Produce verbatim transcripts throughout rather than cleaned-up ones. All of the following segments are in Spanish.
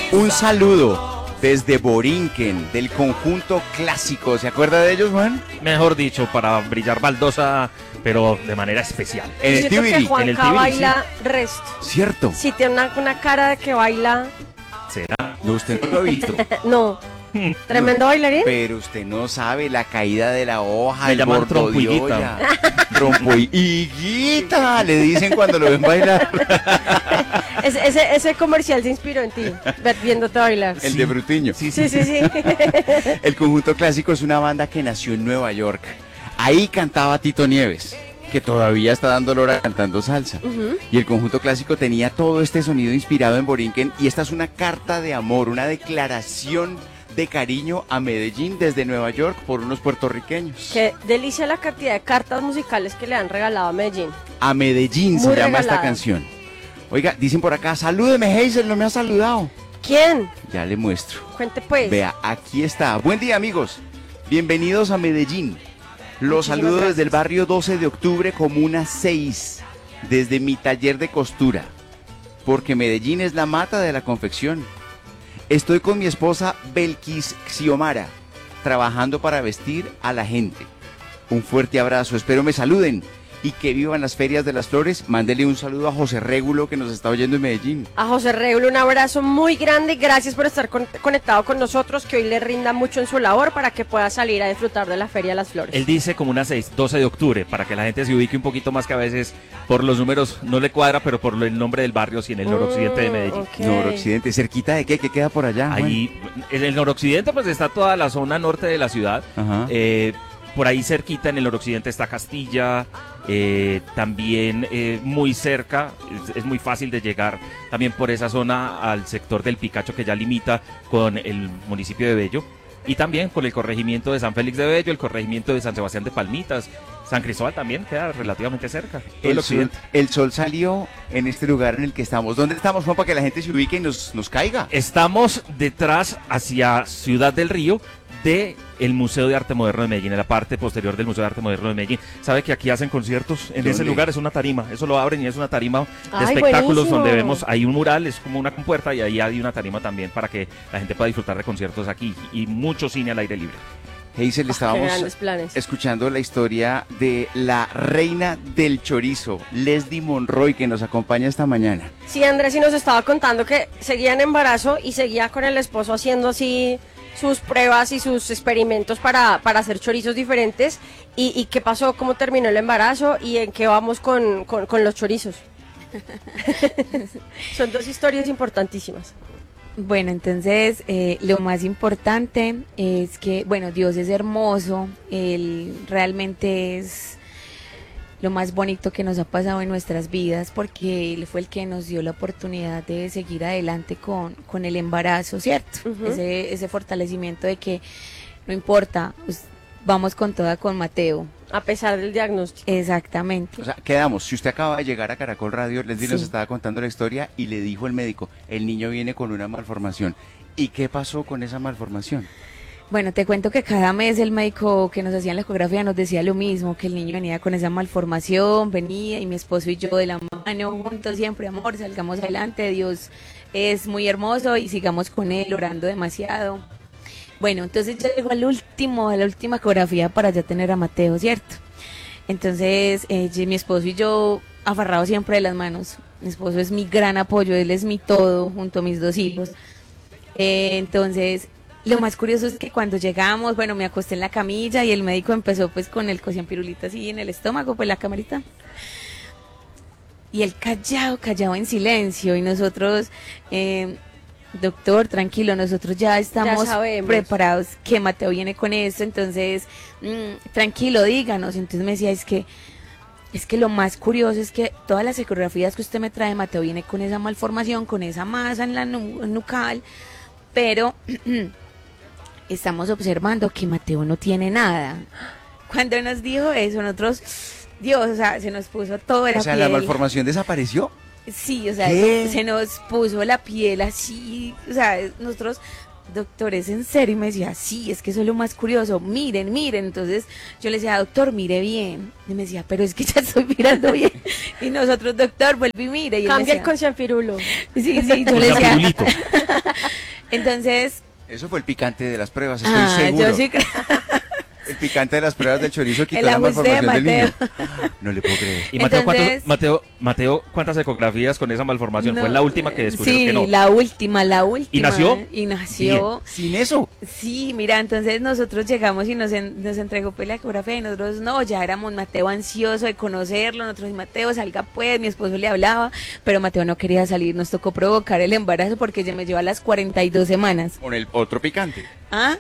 Un saludo desde Borinquen, del conjunto clásico. ¿Se acuerda de ellos, Juan? Mejor dicho, para brillar baldosa, pero de manera especial. En el Siento que Tibiri. Juanca en el Tibiri, baila resto. Cierto. Sí, tiene una, una cara de que baila. ¿Será? No, usted no lo ha visto. No. Tremendo bailarín. Pero usted no sabe la caída de la hoja, Me el llaman bordo de trompo olla. Trompo y higuita, le dicen cuando lo ven bailar. Ese, ese, ese comercial se inspiró en ti, ver- viéndote bailar. El Sí. de Brutiño. Sí, sí, Sí, sí, sí. El conjunto clásico es una banda que nació en Nueva York. Ahí cantaba Tito Nieves, que todavía está dando lora cantando salsa. Ujú. Y el conjunto clásico tenía todo este sonido inspirado en Borinquen. Y esta es una carta de amor, una declaración de cariño a Medellín desde Nueva York por unos puertorriqueños. Qué delicia la cantidad de cartas musicales que le han regalado a Medellín. A Medellín se Muy llama esta regalada. canción. Oiga, dicen por acá, salúdeme Hazel, no me ha saludado. ¿Quién? Ya le muestro. Cuente pues. Vea, aquí está. Buen día, amigos. Bienvenidos a Medellín. Los Muchísimas saludo gracias. desde el barrio doce de octubre, Comuna seis, desde mi taller de costura, porque Medellín es la mata de la confección. Estoy con mi esposa Belkis Xiomara, trabajando para vestir a la gente. Un fuerte abrazo, espero me saluden y que vivan las ferias de las flores. Mándele un saludo a José Régulo que nos está oyendo en Medellín. A José Regulo un abrazo muy grande. Gracias por estar con- conectado con nosotros. Que hoy le rinda mucho en su labor para que pueda salir a disfrutar de la Feria de las Flores. Él dice como una seis, doce de octubre, para que la gente se ubique un poquito más, que a veces por los números no le cuadra, pero por el nombre del barrio, sí, en el noroccidente de Medellín. Mm, ok. Noroccidente, cerquita de qué, ¿qué queda por allá? Juan? Ahí, en el noroccidente, pues está toda la zona norte de la ciudad. Ajá. Eh, por ahí cerquita, en el noroccidente, está Castilla. eh, también eh, muy cerca, es, es muy fácil de llegar también por esa zona al sector del Picacho, que ya limita con el municipio de Bello. Y también con el corregimiento de San Félix de Bello, el corregimiento de San Sebastián de Palmitas. San Cristóbal también queda relativamente cerca. Todo el El sol, occidente. el sol salió en este lugar en el que estamos. ¿Dónde estamos, Juan, para que la gente se ubique y nos, nos caiga? Estamos detrás, hacia Ciudad del Río, de el Museo de Arte Moderno de Medellín, en la parte posterior del Museo de Arte Moderno de Medellín. ¿Sabe que aquí hacen conciertos? En ese ¿Dónde? lugar es una tarima, eso lo abren y es una tarima de Ay, espectáculos buenísimo. donde vemos, hay un mural, es como una compuerta, y ahí hay una tarima también para que la gente pueda disfrutar de conciertos aquí, y mucho cine al aire libre. Hazel, Qué estábamos grandes planes. escuchando la historia de la reina del chorizo, Leslie Monroy, que nos acompaña esta mañana. Sí, Andrés, y nos estaba contando que seguía en embarazo y seguía con el esposo haciendo así sus pruebas y sus experimentos para, para hacer chorizos diferentes. ¿Y, y qué pasó? ¿Cómo terminó el embarazo? ¿Y en qué vamos con, con, con los chorizos? Son dos historias importantísimas. Bueno, entonces eh, lo más importante es que, bueno, Dios es hermoso, Él realmente es lo más bonito que nos ha pasado en nuestras vidas, porque Él fue el que nos dio la oportunidad de seguir adelante con, con el embarazo, ¿cierto? Ujú. Ese, ese fortalecimiento de que no importa, pues, vamos con toda con Mateo. A pesar del diagnóstico. Exactamente. O sea, quedamos. Si usted acaba de llegar a Caracol Radio, Leslie nos Sí. estaba contando la historia y le dijo el médico, el niño viene con una malformación. ¿Y qué pasó con esa malformación? Bueno, te cuento que cada mes el médico que nos hacía la ecografía nos decía lo mismo, que el niño venía con esa malformación, venía y mi esposo y yo de la mano juntos siempre, amor, salgamos adelante, Dios es muy hermoso y sigamos con él orando demasiado. Bueno, entonces ya llegó al último, a la última ecografía para ya tener a Mateo, ¿cierto? Entonces eh, mi esposo y yo aferrados siempre de las manos, mi esposo es mi gran apoyo, él es mi todo junto a mis dos hijos. Eh, entonces... Lo más curioso es que cuando llegamos, bueno, me acosté en la camilla y el médico empezó pues con el cosían pirulita así en el estómago, pues la camarita. Y él callado, callado en silencio y nosotros, eh, doctor, tranquilo, nosotros ya estamos Ya sabemos. preparados que Mateo viene con esto, entonces, mm, tranquilo, díganos. Entonces me decía, es que, es que lo más curioso es que todas las ecografías que usted me trae, Mateo viene con esa malformación, con esa masa en la nu- nucal, pero... estamos observando que Mateo no tiene nada. Cuando nos dijo eso, nosotros, Dios, o sea, se nos puso todo la O sea, piel. ¿la malformación desapareció? Sí, o sea, ¿Qué? se nos puso la piel así, o sea, nosotros, doctores, en serio, y me decía, sí, es que eso es lo más curioso, miren, miren. Entonces yo le decía, doctor, mire bien. Y me decía, pero es que ya estoy mirando bien. Y nosotros, doctor, vuelve y mire. Y él Cambia el decía, concianfirulo. sí, sí, yo O le sea, decía, pirulito. Entonces, Eso fue el picante de las pruebas, estoy ah, seguro. yo sí creo. El picante de las pruebas del chorizo quitó El la ajuste de malformación del niño. Mateo. No le puedo creer. Y Mateo, Entonces- ¿cuántas, Mateo, Mateo, ¿cuántas ecografías con esa malformación? No, Fue la última que descubrieron sí, que no. la última, la última. nació? Y nació. Sin eso. Sí, mira, entonces nosotros llegamos y nos, en- nos entregó pues la ecografía y nosotros no, ya éramos Mateo ansioso de conocerlo, nosotros Mateo salga pues, mi esposo le hablaba, pero Mateo no quería salir, nos tocó provocar el embarazo porque ya me lleva las cuarenta y dos semanas. Con el otro picante. ¿Ah?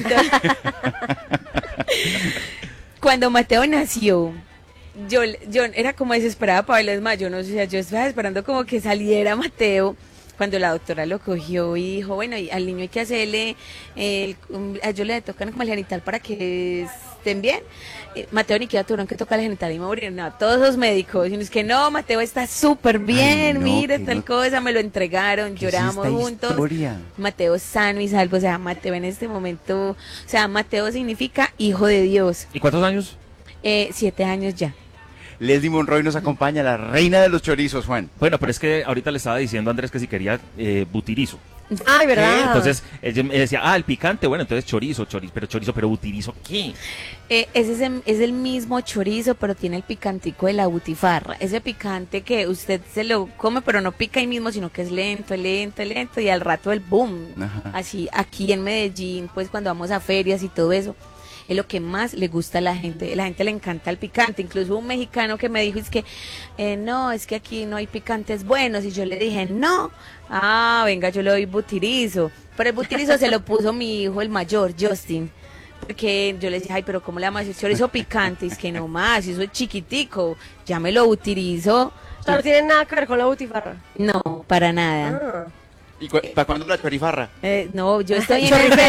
Cuando Mateo nació, yo, yo era como desesperada para verlo, es más, yo no sé, yo estaba esperando como que saliera Mateo, cuando la doctora lo cogió y dijo, bueno, y al niño hay que hacerle, el, um, a ellos le tocan como el genital para que estén bien. Eh, Mateo ni siquiera tuvieron que tocar el genital y me murieron, no, todos los médicos, y es que no, Mateo está súper bien, no, mire, que tal no. cosa, me lo entregaron, ¿Qué es lloramos esta juntos. historia? Mateo sano y salvo, o sea, Mateo en este momento, o sea, Mateo significa hijo de Dios. ¿Y cuántos años? Eh, siete años ya. Leslie Monroy nos acompaña, la reina de los chorizos, Juan. Bueno, pero es que ahorita le estaba diciendo a Andrés que si quería eh, butirizo. Ay, ¿verdad? Entonces, ella me decía, ah, el picante, bueno, entonces chorizo, chorizo, pero chorizo, pero butirizo, ¿qué? Eh, ese es el, es el mismo chorizo, pero tiene el picantico de la butifarra. Ese picante que usted se lo come, pero no pica ahí mismo, sino que es lento, lento, lento, y al rato el boom. Ajá. Así, aquí en Medellín, pues cuando vamos a ferias y todo eso, es lo que más le gusta a la gente. La gente le encanta el picante. Incluso un mexicano que me dijo, es que, eh, no, es que aquí no hay picantes buenos. Y yo le dije, no, ah, venga, yo le doy butirizo. Pero el butirizo se lo puso mi hijo, el mayor, Justin. Porque yo le decía, ay, pero ¿cómo le llamas? Chorizo picante. Es que no más, eso es chiquitico. Ya me lo butirizo. O sea, no tiene nada que ver con la butifarra. No, para nada. Ah. ¿Y cu- para cuándo la chorifarra? Eh, no, yo estoy en el...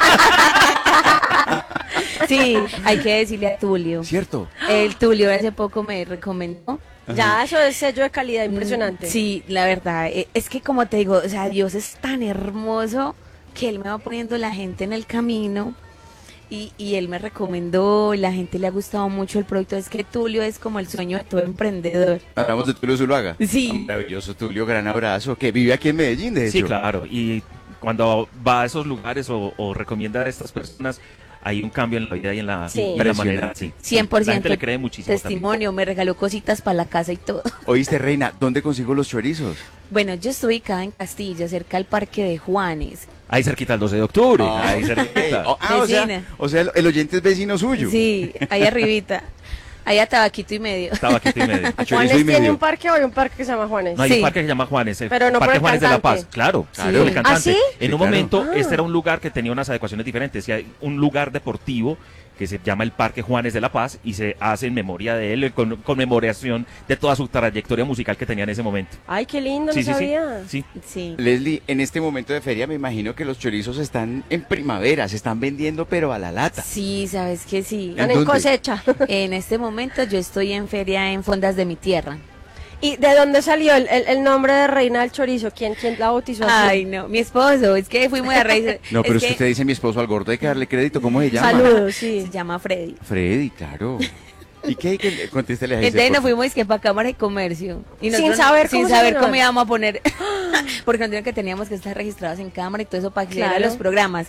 Sí, hay que decirle a Tulio. ¿Cierto? El Tulio hace poco me recomendó. Ya, eso es sello de calidad impresionante. Sí, la verdad, eh, es que como te digo, o sea, Dios es tan hermoso que Él me va poniendo la gente en el camino y, y Él me recomendó, la gente le ha gustado mucho el producto, es que Tulio es como el sueño de todo emprendedor. Hablamos de Tulio Zuluaga. Sí. Maravilloso, Tulio, gran abrazo. Que vive aquí en Medellín, de hecho. Sí, claro, y cuando va a esos lugares o, o recomienda a estas personas, hay un cambio en la vida y en la, Sí. y en la manera, sí. cien por ciento La gente le cree muchísimo testimonio, me regaló cositas para la casa y todo. Oíste, reina, ¿dónde consigo los chorizos? Bueno, yo estoy ubicada en Castilla, cerca al Parque de Juanes. también. Ahí cerquita el doce de octubre, Ah, ahí cerquita. oh, ah, o sea, Vecina. o sea, el, el oyente es vecino suyo. Sí, ahí arribita. Ahí a tabaquito y medio. Estaba aquí y medio. A chorizo ¿Juanes y tiene medio. un parque o hay un parque que se llama Juanes? No, hay Sí. un parque que se llama Juanes, el Pero no por Parque el Juanes de la cantante. Paz, claro, Claro. por el ¿Ah, cantante. sí? En Sí, un claro. momento, Ah. este era un lugar que tenía unas adecuaciones diferentes, y hay un lugar deportivo que se llama el Parque Juanes de la Paz y se hace en memoria de él, en con- conmemoración de toda su trayectoria musical que tenía en ese momento. Ay, qué lindo, Sí, no sí, sí, sabía. sí. Sí. Leslie, en este momento de feria me imagino que los chorizos están en primavera, se están vendiendo pero a la lata. Sí, sabes que sí. Están ¿En en dónde? cosecha. En este momento yo estoy en feria en Fondas de mi tierra. ¿Y de dónde salió el, el- el nombre de Reina del Chorizo? ¿Quién, quién la bautizó así? Ay, no, mi esposo, es que fui muy a raíz. No, pero es es que que usted dice mi esposo al gordo, hay que darle crédito, ¿cómo se llama? Saludos, sí. se llama Freddy. Freddy, claro. ¿Y qué? ¿Qué? Contéstele a ese, Entonces por nos favor. fuimos que para Cámara de Comercio. Y Sin nosotros- saber sin cómo se saber llama. cómo íbamos a poner. Porque nos dijeron que teníamos que estar registrados en Cámara y todo eso para acceder a Claro. los programas.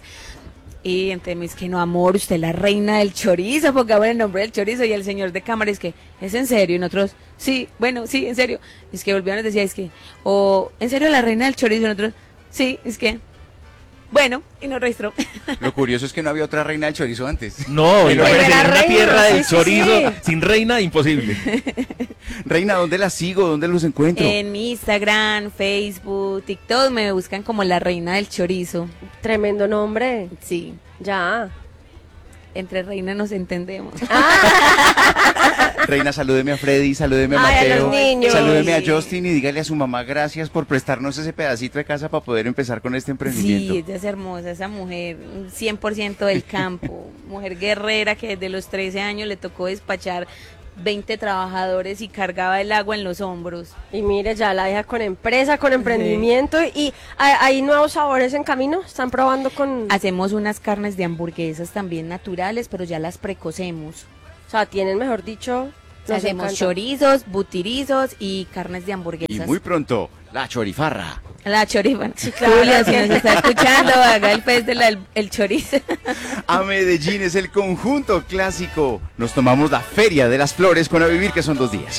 Y entonces me dice que no, amor, usted es la reina del chorizo, porque ahora el nombre del chorizo. Y el señor de Cámara es que, ¿es en serio? Y nosotros, sí, bueno, sí, en serio. Es que volvieron y decía, es que, o, ¿en serio la reina del chorizo? Y nosotros, sí, es que, bueno, y nos registró. Lo curioso es que no había otra reina del chorizo antes. No, y Pero no era en una reina, tierra sí, del sí, chorizo, sí. sin reina, imposible. Reina, ¿dónde la sigo? ¿Dónde los encuentro? En mi Instagram, Facebook, TikTok me buscan como la reina del chorizo. Tremendo nombre. Sí, Ya. entre reina nos entendemos. Reina, salúdeme a Freddy, salúdeme a Ay, a Mateo, los niños. salúdeme a Justin y dígale a su mamá gracias por prestarnos ese pedacito de casa para poder empezar con este emprendimiento. Sí, ella es hermosa, esa mujer, cien por ciento del campo, mujer guerrera que desde los trece años le tocó despachar veinte trabajadores y cargaba el agua en los hombros. Y mire, ya la deja con empresa, con emprendimiento. ¿Y hay, hay nuevos sabores en camino? ¿Están probando con...? Hacemos unas carnes de hamburguesas también naturales, pero ya las precocemos. O sea, tienen, mejor dicho... nos Hacemos encanta. chorizos, butirizos y carnes de hamburguesas. Y muy pronto, La chorifarra. La chorifa. claro. Julia, si nos está escuchando, haga el fest del el chorizo. A Medellín es el conjunto clásico. Nos tomamos la Feria de las Flores con A Vivir, que son dos días.